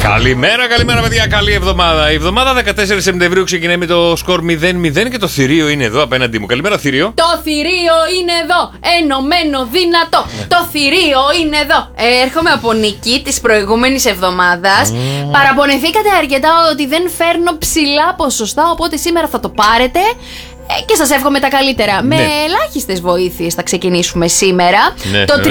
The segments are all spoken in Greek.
Καλημέρα, καλημέρα, παιδιά. Καλή εβδομάδα. Η εβδομάδα 14 Σεπτεμβρίου ξεκινάει με το σκορ 0-0 και το θηρίο είναι εδώ απέναντί μου. Καλημέρα, θηρίο. Το θηρίο είναι εδώ. Ενωμένο, δυνατό. Το θηρίο είναι εδώ. Έρχομαι από νίκη τη προηγούμενη εβδομάδα. Παραπονεθήκατε αρκετά ότι δεν φέρνω ψηλά ποσοστά, οπότε σήμερα θα το πάρετε. Και σας εύχομαι τα καλύτερα. Ναι. Με ελάχιστες βοήθειες θα ξεκινήσουμε σήμερα. Ναι, το 33%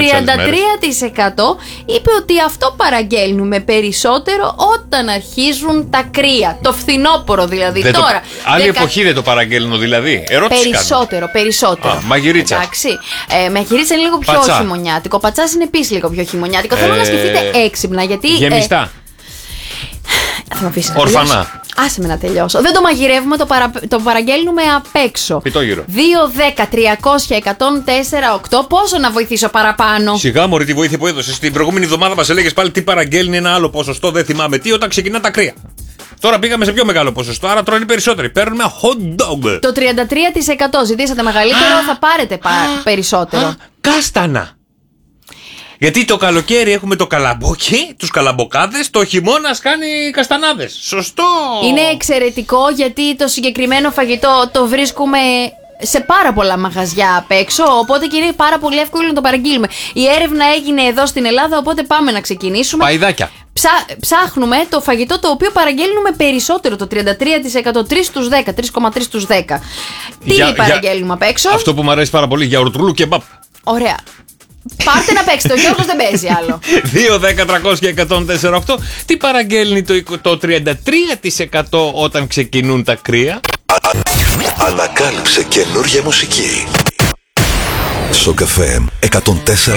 είπε ότι αυτό παραγγέλνουμε περισσότερο όταν αρχίζουν τα κρύα. Το φθινόπωρο δηλαδή. Δεν τώρα. Άλλη εποχή δεν το παραγγέλνω δηλαδή. Ερώτηση Περισσότερο. Μαγειρίτσα. Εντάξει. Μαγειρίτσα είναι λίγο πιο Πατσά. χειμωνιάτικο. Πατσάς είναι επίσης λίγο πιο χειμωνιάτικο. Θέλω να σκεφτείτε έξυπνα γιατί. Γεμιστά. Θα με αφήσεις να Ορφανά. τελειώσω. Άσε με να τελειώσω. Δεν το μαγειρεύουμε, το παραγγέλνουμε απ' έξω. Πιτόγυρο. 2-10-300-104-8. Πόσο να βοηθήσω παραπάνω? Σιγά μωρή τη βοήθεια που έδωσες. Την προηγούμενη εβδομάδα μας έλεγες πάλι τι παραγγέλνει ένα άλλο ποσοστό. Δεν θυμάμαι τι όταν ξεκινά τα κρύα. Τώρα πήγαμε σε πιο μεγάλο ποσοστό, άρα τρώνε περισσότεροι. Παίρνουμε hot dog. Το 33% ζητήσατε μεγαλύτερο, θα πάρετε περισσότερο. Κάστανα. Γιατί το καλοκαίρι έχουμε το καλαμπόκι, τους καλαμποκάδες, το χειμώνας κάνει καστανάδες. Σωστό! Είναι εξαιρετικό γιατί το συγκεκριμένο φαγητό το βρίσκουμε σε πάρα πολλά μαγαζιά απ' έξω, οπότε και είναι πάρα πολύ εύκολο να το παραγγείλουμε. Η έρευνα έγινε εδώ στην Ελλάδα, οπότε πάμε να ξεκινήσουμε. Παϊδάκια. Ψάχνουμε το φαγητό το οποίο παραγγέλνουμε περισσότερο, το 33%, 3 στους 10, 3,3 στους 10. Τι παραγγέλνουμε απ' έξω? Αυτό που μου αρέσει πάρα πολύ, γιαουρτρούλου και μπαπ. Ωραία. Πάρτε να παίξετε, ο Γιώργος δεν παίζει άλλο. 2-10-300-104-8. Τι παραγγέλνει το 33% όταν ξεκινούν τα κρύα? Ανακάλυψε καινούργια μουσική. Σοκ FM 104,8.